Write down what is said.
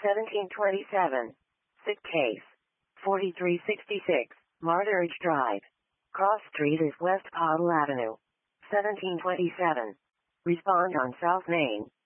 1727. Sick case. 4366. Martyridge Drive. Cross Street is West Pottle Avenue. 1727. Respond on South Main.